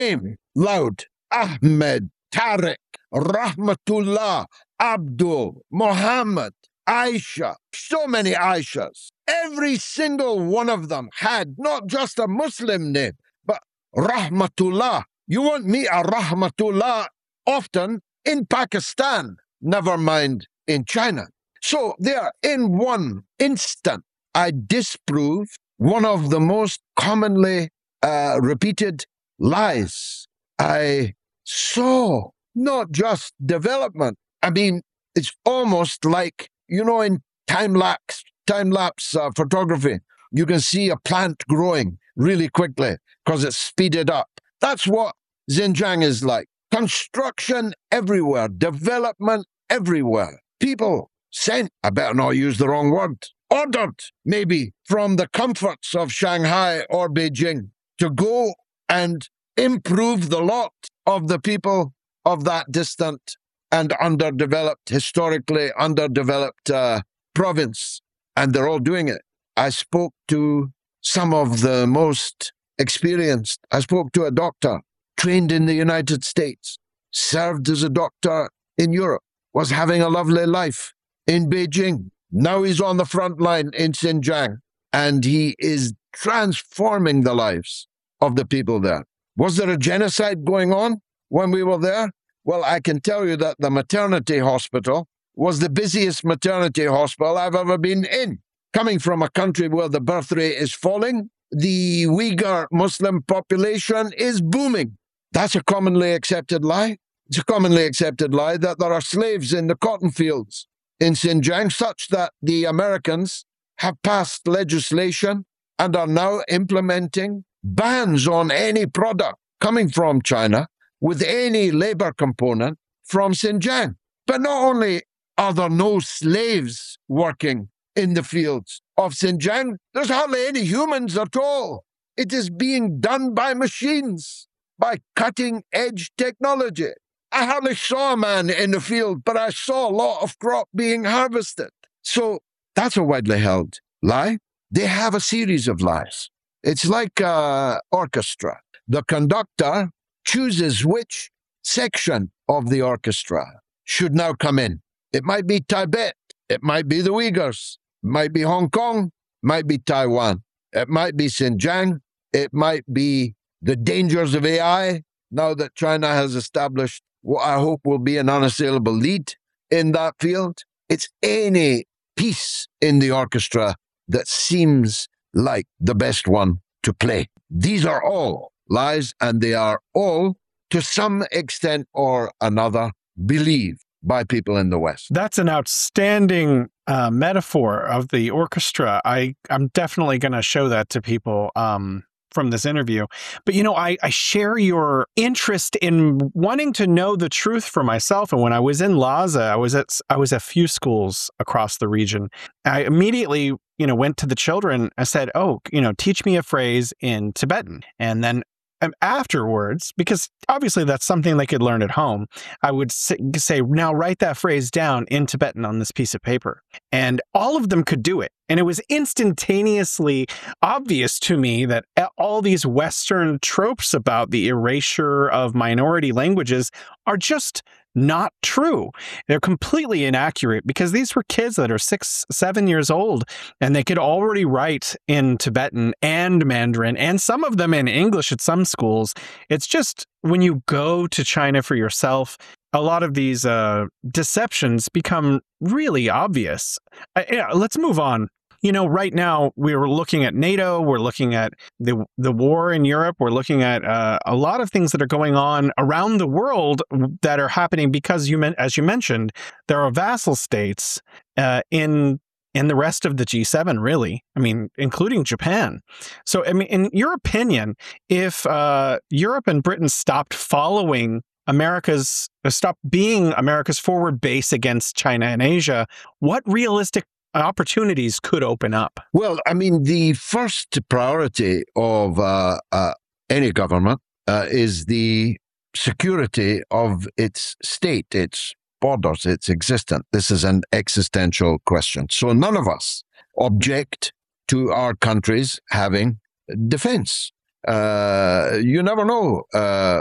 name loud. Ahmed, Tariq, Rahmatullah, Abdul, Muhammad, Aisha. So many Aishas. Every single one of them had not just a Muslim name, but Rahmatullah. You won't meet a Rahmatullah often in Pakistan, never mind in China. So there, in one instant, I disproved one of the most commonly repeated lies. I saw not just development. I mean, it's almost like, in time-lapse photography, you can see a plant growing really quickly because it's speeded up. That's what Xinjiang is like. Construction everywhere, development everywhere. People sent, I better not use the wrong word, ordered maybe from the comforts of Shanghai or Beijing to go and improve the lot of the people of that distant and historically underdeveloped province. And they're all doing it. I spoke to some of the most experienced. I spoke to a doctor trained in the United States, served as a doctor in Europe, was having a lovely life in Beijing. Now he's on the front line in Xinjiang, and he is transforming the lives of the people there. Was there a genocide going on when we were there? Well, I can tell you that the maternity hospital was the busiest maternity hospital I've ever been in. Coming from a country where the birth rate is falling, the Uyghur Muslim population is booming. That's a commonly accepted lie. It's a commonly accepted lie that there are slaves in the cotton fields in Xinjiang, such that the Americans have passed legislation and are now implementing bans on any product coming from China with any labor component from Xinjiang. But not only are there no slaves working in the fields of Xinjiang, there's hardly any humans at all. It is being done by machines, by cutting-edge technology. I hardly saw a man in the field, but I saw a lot of crop being harvested. So that's a widely held lie. They have a series of lies. It's like an orchestra. The conductor chooses which section of the orchestra should now come in. It might be Tibet. It might be the Uyghurs. It might be Hong Kong. It might be Taiwan. It might be Xinjiang. It might be the dangers of AI, now that China has established what I hope will be an unassailable lead in that field. It's any piece in the orchestra that seems like the best one to play. These are all lies, and they are all, to some extent or another, believed by people in the West. That's an outstanding metaphor of the orchestra. I'm definitely going to show that to people from this interview. But, I share your interest in wanting to know the truth for myself. And when I was in Lhasa, I was at few schools across the region. I immediately, went to the children. I said, teach me a phrase in Tibetan. And then afterwards, because obviously that's something they could learn at home, I would say, now write that phrase down in Tibetan on this piece of paper. And all of them could do it. And it was instantaneously obvious to me that all these Western tropes about the erasure of minority languages are just not true. They're completely inaccurate, because these were kids that are 6, 7 years old, and they could already write in Tibetan and Mandarin, and some of them in English at some schools. It's just, when you go to China for yourself, a lot of these deceptions become really obvious. Let's move on. Right now we're looking at NATO, we're looking at the war in Europe, we're looking at a lot of things that are going on around the world that are happening because, as you mentioned, there are vassal states in the rest of the G7, really. I mean, including Japan. So, in your opinion, if Europe and Britain stopped being America's forward base against China and Asia, what realistic opportunities could open up? Well, the first priority of any government is the security of its state, its borders, its existence. This is an existential question. So none of us object to our countries having defense. You never know